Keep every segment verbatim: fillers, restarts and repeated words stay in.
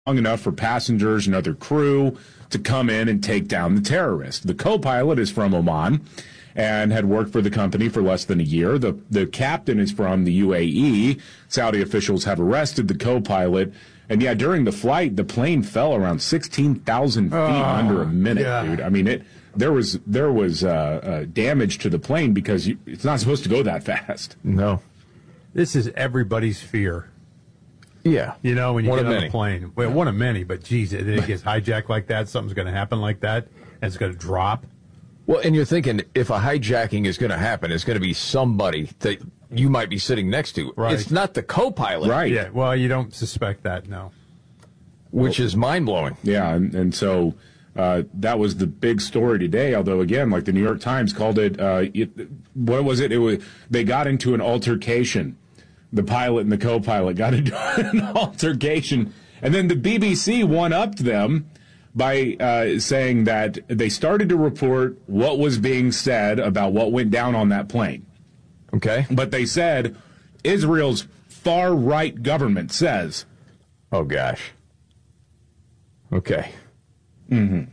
long enough for passengers and other crew to come in and take down the terrorist. The co-pilot is from Oman and had worked for the company for less than a year. The the captain is from the U A E. Saudi officials have arrested the co-pilot. And yeah, during the flight, the plane fell around sixteen thousand feet oh, under a minute, yeah. dude. I mean, it there was there was uh, uh, damage to the plane because you, it's not supposed to go that fast. No. This is everybody's fear. Yeah. You know, when you one get on many. a plane. Well, one of many, but geez, it, it gets hijacked like that, something's going to happen like that, and it's going to drop. Well, and you're thinking, if a hijacking is going to happen, it's going to be somebody that you might be sitting next to. Right. It's not the co-pilot. Right. Yeah, well, you don't suspect that, no. Which is mind-blowing. Yeah, and, and so uh, that was the big story today, although, again, like the New York Times called it, uh, it what was it? It was they got into an altercation. The pilot and the co-pilot got into an altercation, and then the B B C one-upped them by uh, saying that they started to report what was being said about what went down on that plane. Okay. But they said Israel's far-right government says. Oh, gosh. Okay. Mm-hmm.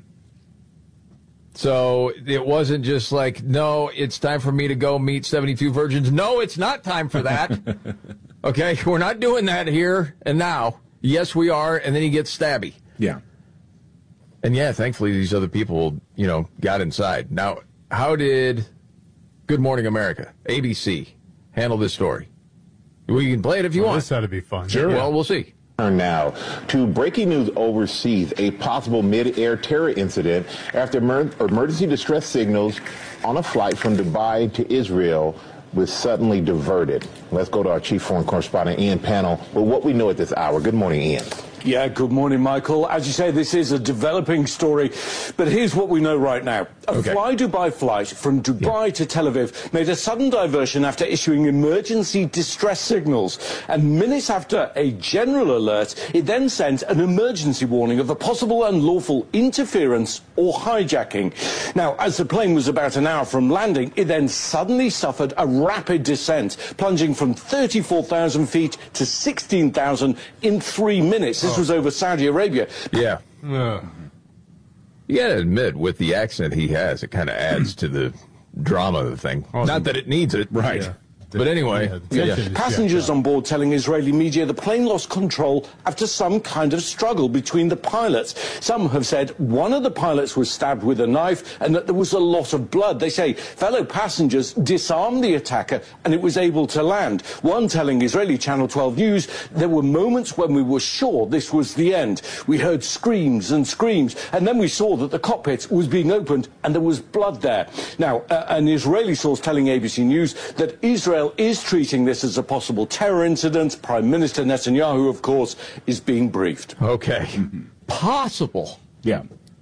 So it wasn't just like, no, it's time for me to go meet seventy-two virgins. No, it's not time for that. Okay, we're not doing that here and now. Yes, we are, and then he gets stabby. Yeah. And yeah, thankfully these other people, you know, got inside. Now, how did Good Morning America, A B C, handle this story? We can play it if you well, want. This ought to be fun. Sure. Well, we'll see. Now to breaking news overseas, a possible mid-air terror incident after emer- emergency distress signals on a flight from Dubai to Israel was suddenly diverted. Let's go to our chief foreign correspondent, Ian Pannell, with what we know at this hour. Good morning, Ian. Yeah, good morning, Michael. As you say, this is a developing story, but here's what we know right now. A okay. Fly Dubai flight from Dubai yeah. to Tel Aviv made a sudden diversion after issuing emergency distress signals. And minutes after a general alert, it then sent an emergency warning of a possible unlawful interference or hijacking. Now, as the plane was about an hour from landing, it then suddenly suffered a rapid descent, plunging from thirty-four thousand feet to sixteen thousand in three minutes. This was over Saudi Arabia. Yeah. Uh. You got to admit, with the accent he has, it kind of adds to the drama of the thing. Awesome. Not that it needs it. Right. Yeah. But anyway, yeah, yeah. Passengers on board telling Israeli media the plane lost control after some kind of struggle between the pilots. Some have said one of the pilots was stabbed with a knife and that there was a lot of blood. They say fellow passengers disarmed the attacker and it was able to land. One telling Israeli Channel twelve News, there were moments when we were sure this was the end. We heard screams and screams, and then we saw that the cockpit was being opened and there was blood there. Now, uh, an Israeli source telling A B C News that Israel is treating this as a possible terror incident. Prime Minister Netanyahu, of course, is being briefed. Okay. Possible. Yeah.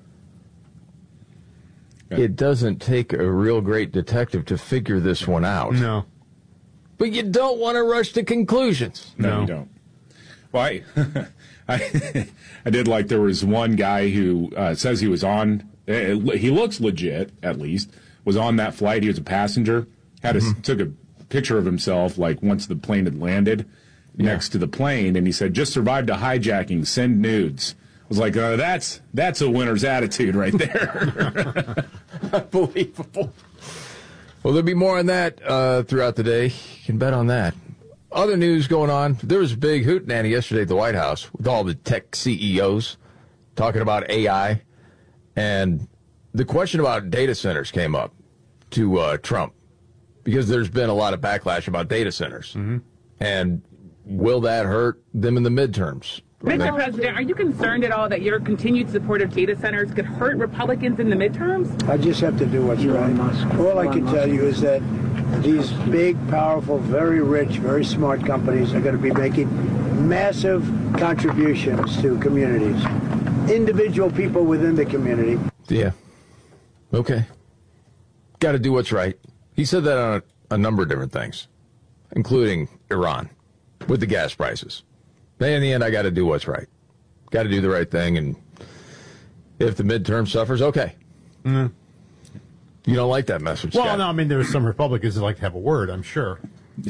Yeah. It doesn't take a real great detective to figure this one out. No. But you don't want to rush to conclusions. No, No. you don't. Well, I, I, I did like there was one guy who uh, says he was on, uh, he looks legit, at least, was on that flight. He was a passenger, had a, mm-hmm. took a picture of himself, like, once the plane had landed yeah. next to the plane, and he said, just survived a hijacking, send nudes. I was like, uh, that's that's a winner's attitude right there. Unbelievable. Well, there'll be more on that uh, throughout the day. You can bet on that. Other news going on. There was a big hootenanny yesterday at the White House with all the tech C E Os talking about A I. And the question about data centers came up to uh, Trump because there's been a lot of backlash about data centers. Mm-hmm. And will that hurt them in the midterms? Mister President, are you concerned at all that your continued support of data centers could hurt Republicans in the midterms? I just have to do what's right. All I can tell you is that these big, powerful, very rich, very smart companies are going to be making massive contributions to communities, individual people within the community. Yeah. Okay. Got to do what's right. He said that on a, a number of different things, including Iran, with the gas prices. But in the end, I got to do what's right. Got to do the right thing, and if the midterm suffers, okay. Mm. You don't like that message, Well, Scott. no, I mean, there are some Republicans that like to have a word, I'm sure.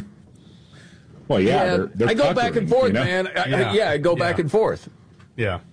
Well, yeah. yeah they're, they're I go back and puckering, forth, you know? man. I, Yeah. I, yeah, I go Yeah. back and forth. Yeah.